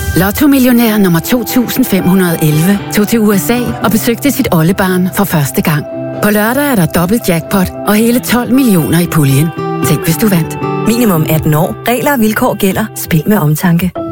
Lotto-millionær nummer 2511 tog til USA og besøgte sit oldebarn for første gang. På lørdag er der dobbelt jackpot og hele 12 millioner i puljen. Tænk, hvis du vandt. Minimum 18 år. Regler og vilkår gælder. Spil med omtanke.